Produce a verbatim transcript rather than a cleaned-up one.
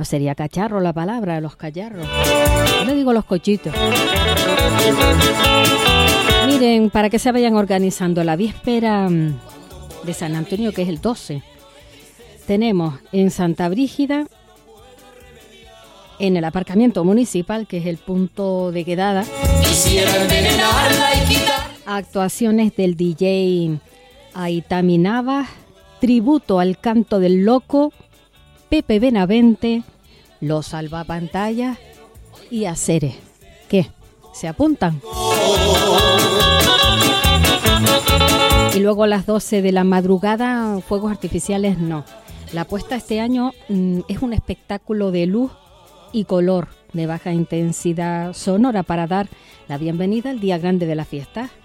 No sería cacharro la palabra, los cacharros. Yo le digo los cochitos. Miren, para que se vayan organizando la víspera de San Antonio, que es el doce, tenemos en Santa Brígida, en el aparcamiento municipal, que es el punto de quedada, actuaciones del D J Aitami Navas, tributo al canto del loco, Pepe Benavente, los salvapantallas y Aceres. ¿Qué? ¿Se apuntan? Y luego a las doce de la madrugada, fuegos artificiales no. La puesta este año mm, es un espectáculo de luz y color de baja intensidad sonora para dar la bienvenida al día grande de la fiesta.